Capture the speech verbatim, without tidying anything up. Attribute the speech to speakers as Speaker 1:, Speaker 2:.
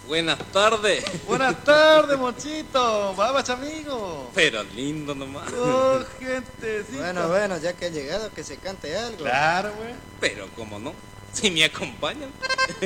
Speaker 1: Buenas tardes.
Speaker 2: Buenas tardes, Monchito. Babas, amigo.
Speaker 1: Pero lindo nomás.
Speaker 2: Oh, gente.
Speaker 3: Bueno, bueno, ya que ha llegado, que se cante algo.
Speaker 2: Claro, güey.
Speaker 1: Pero cómo no, si me acompañan.